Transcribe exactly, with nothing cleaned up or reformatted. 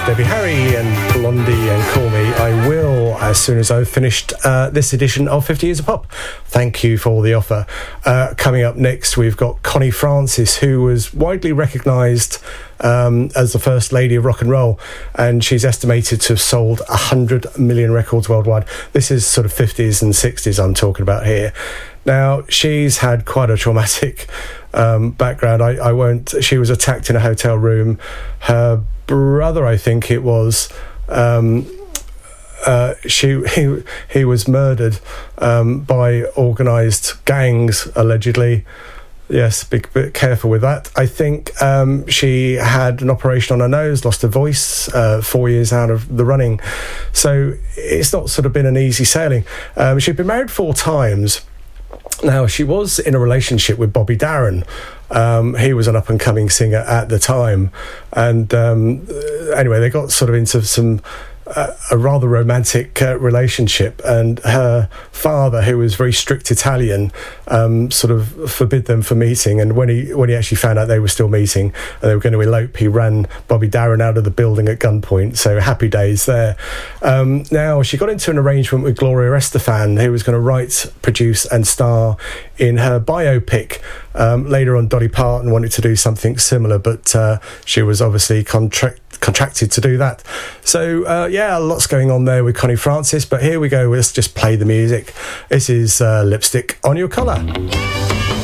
Debbie Harry and Blondie and Call Me I Will, as soon as I've finished uh, this edition of fifty Years of Pop. Thank you for the offer. Uh, coming up next, we've got Connie Francis, who was widely recognised um, as the first lady of rock and roll, and she's estimated to have sold one hundred million records worldwide. This is sort of fifties and sixties I'm talking about here. Now, she's had quite a traumatic um, background. I, I won't... She was attacked in a hotel room. Her brother, I think it was... Um, uh, she he he was murdered um, by organised gangs, allegedly. Yes, be a bit careful with that. I think um, she had an operation on her nose, lost her voice, uh, four years out of the running. So it's not sort of been an easy sailing. Um, she'd been married four times. Now, she was in a relationship with Bobby Darin. Um, he was an up-and-coming singer at the time. And um, anyway, they got sort of into some... Uh, a rather romantic uh, relationship, and her father, who was very strict Italian, um, sort of forbid them from meeting. And when he when he actually found out they were still meeting and they were going to elope, he ran Bobby Darin out of the building at gunpoint. So happy days there. Um, now, she got into an arrangement with Gloria Estefan, who was going to write, produce and star in her biopic. Um, later on, Dolly Parton wanted to do something similar, but uh, she was obviously contract contracted to do that. So uh, yeah, lots going on there with Connie Francis, but here we go. Let's just play the music. This is uh, Lipstick on Your Collar.